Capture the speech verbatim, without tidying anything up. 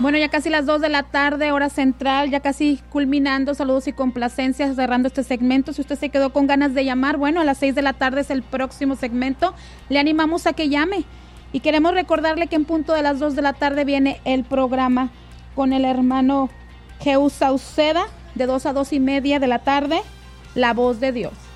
Bueno, ya casi las dos de la tarde, hora central, ya casi culminando. Saludos y complacencias, cerrando este segmento. Si usted se quedó con ganas de llamar, bueno, a las seis de la tarde es el próximo segmento. Le animamos a que llame. Y queremos recordarle que en punto de las dos de la tarde viene el programa con el hermano Jeú Sauceda, de dos a dos y media de la tarde, La Voz de Dios.